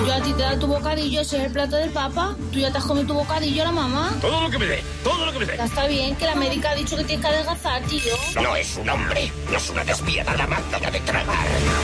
Yo a ti te da tu bocadillo, ese es el plato del papa. Tú ya te has comido tu bocadillo, la mamá. Todo lo que me dé, todo lo que me dé. Ya está bien, que la médica ha dicho que tienes que adelgazar, tío. No es un hombre, no es una despiadada máquina de tragar.